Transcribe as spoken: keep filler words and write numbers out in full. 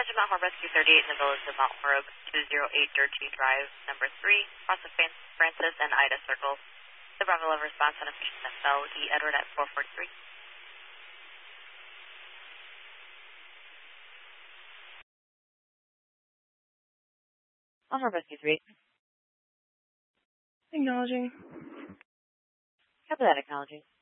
Acknowledge Mount Horeb Rescue thirty-eight in the village of Mount Horeb, two oh eight Durkee Drive, number three, across the Francis and Ida Circles. The Bravo level response on a mission F L E Edward at four forty-three. Mount Horeb Rescue three. Acknowledging. Copy that, acknowledging.